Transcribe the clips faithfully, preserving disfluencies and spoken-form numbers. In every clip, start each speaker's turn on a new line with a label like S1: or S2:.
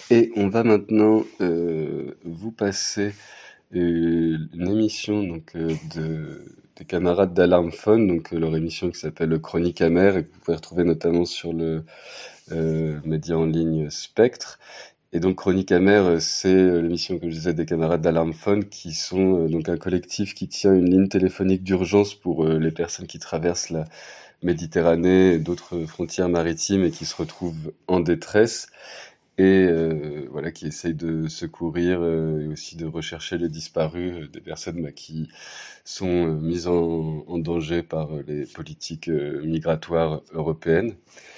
S1: Et on va maintenant euh, vous passer euh, une émission donc euh, de des camarades d'Alarm Phone, donc euh, leur émission qui s'appelle Chronique amère et que vous pouvez retrouver notamment sur le euh, média en ligne Spectre. Et donc Chronique amère, euh, c'est euh, l'émission, comme je disais, des camarades d'Alarm Phone, qui sont euh, donc un collectif qui tient une ligne téléphonique d'urgence pour euh, les personnes qui traversent la Méditerranée et d'autres frontières maritimes et qui se retrouvent en détresse et euh, voilà, qui essayent de secourir euh, et aussi de rechercher les disparus, euh, des personnes bah, qui sont euh, mises en, en danger par euh, les politiques euh, migratoires européennes.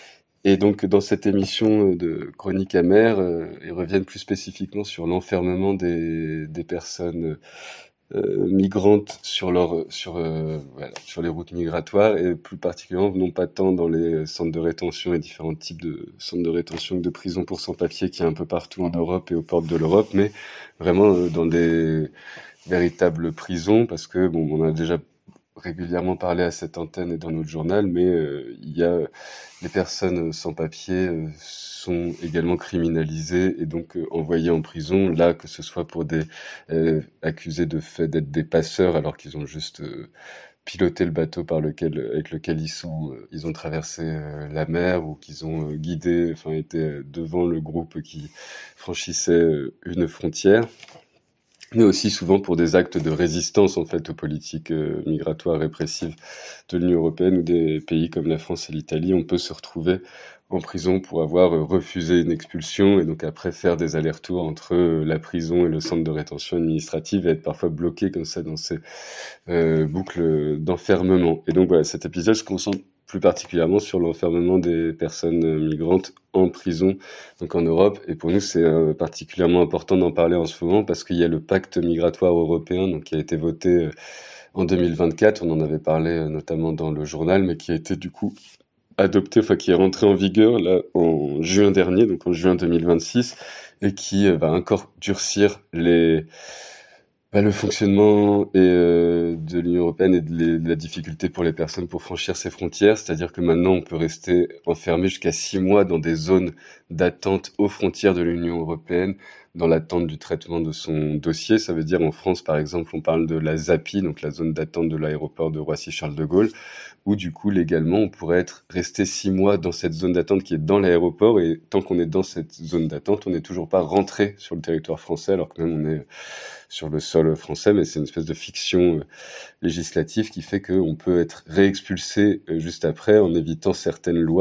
S1: Et donc dans cette émission euh, de Chronique amère, euh, ils reviennent plus spécifiquement sur l'enfermement des, des personnes euh, migrantes sur leur sur euh, voilà, sur les routes migratoires et plus particulièrement non pas tant dans les centres de rétention et différents types de centres de rétention que de prisons pour sans-papiers qu'il y a un peu partout en Europe et aux portes de l'Europe, mais vraiment euh, dans des véritables prisons parce que bon, on a déjà régulièrement parlé à cette antenne et dans notre journal, mais euh, il y a les personnes sans papier euh, sont également criminalisées et donc euh, envoyées en prison, là que ce soit pour des euh, accusés de fait d'être des passeurs alors qu'ils ont juste euh, piloté le bateau par lequel avec lequel ils sont euh, ils ont traversé euh, la mer ou qu'ils ont euh, guidé, enfin été euh, devant le groupe qui franchissait euh, une frontière, mais aussi souvent pour des actes de résistance en fait aux politiques euh, migratoires répressives de l'Union européenne ou des pays comme la France et l'Italie. On peut se retrouver en prison pour avoir euh, refusé une expulsion et donc après faire des allers-retours entre euh, la prison et le centre de rétention administrative et être parfois bloqué comme ça dans ces euh, boucles d'enfermement. Et donc voilà, cet épisode se concentre plus particulièrement sur l'enfermement des personnes euh, migrantes en prison, donc en Europe. Et pour nous, c'est euh, particulièrement important d'en parler en ce moment parce qu'il y a le pacte migratoire européen, donc qui a été voté euh, en deux mille vingt-quatre. On en avait parlé euh, notamment dans le journal, mais qui a été du coup adopté, enfin qui est rentré en vigueur là en juin dernier, donc en juin deux mille vingt-six, et qui euh, va encore durcir les bah, le fonctionnement et, euh, de l'Union européenne et de, les- de la difficulté pour les personnes pour franchir ses frontières, c'est-à-dire que maintenant on peut rester enfermé jusqu'à six mois dans des zones d'attente aux frontières de l'Union européenne, dans l'attente du traitement de son dossier. Ça veut dire en France, par exemple, on parle de la ZAPI, donc la zone d'attente de l'aéroport de Roissy-Charles de Gaulle, où du coup légalement on pourrait être resté six mois dans cette zone d'attente qui est dans l'aéroport, et tant qu'on est dans cette zone d'attente, on n'est toujours pas rentré sur le territoire français, alors que même on est sur le sol français, mais c'est une espèce de fiction euh, législative qui fait qu'on peut être réexpulsé euh, juste après en évitant certaines lois